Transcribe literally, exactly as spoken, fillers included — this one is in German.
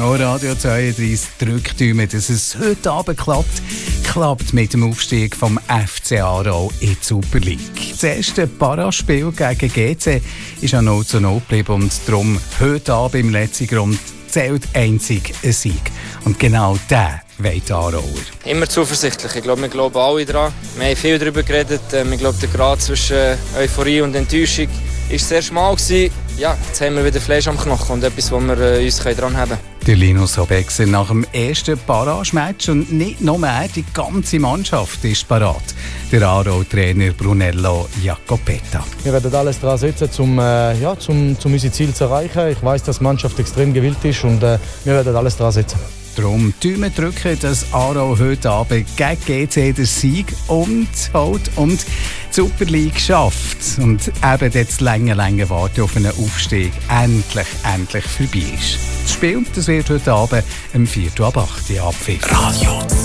Oh, Radio zweiunddreißig drückt Daumen, dass es heute Abend klappt. Klappt mit dem Aufstieg vom F C Aarau in die Super League. Das erste Paraspiel gegen G C ist ja null zu null geblieben und darum heute Abend im letzten Grund zählt einzig ein Sieg. Und genau der wollen die Aarauer. Immer zuversichtlich. Ich glaube, wir glauben alle daran. Wir haben viel darüber geredet. Ich glaube, der Grad zwischen Euphorie und Enttäuschung war sehr schmal gewesen. Ja, jetzt haben wir wieder Fleisch am Knochen und etwas, wo wir uns dran haben können. Der Linus Hobexer nach dem ersten Barrage-Match und nicht nur er, die ganze Mannschaft ist parat. Der Aarau-Trainer Brunello Jacopetta. Wir werden alles daran setzen, um, äh, ja, zum, zum unser Ziel zu erreichen. Ich weiss, dass die Mannschaft extrem gewillt ist und äh, wir werden alles daran setzen. Darum Daumen drücken, dass Aarau heute Abend gegen G C den Sieg und holt und die Super League schafft. Und eben das lange, lange Warten auf einen Aufstieg endlich, endlich vorbei ist. Das Spiel das wird heute Abend um vier Uhr ab acht Uhr abpfiffen. Radio